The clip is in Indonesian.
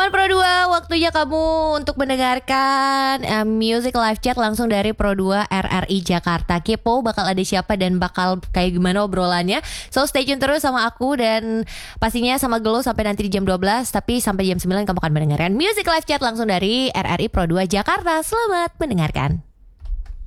Sobat Pro 2, waktunya kamu untuk mendengarkan Music Live Chat langsung dari Pro 2 RRI Jakarta. Kepo bakal ada siapa dan bakal kayak gimana obrolannya. So stay tune terus sama aku dan pastinya sama Gelo sampai nanti di jam 12. Tapi sampai jam 9 kamu akan mendengarkan Music Live Chat langsung dari RRI Pro 2 Jakarta. Selamat mendengarkan.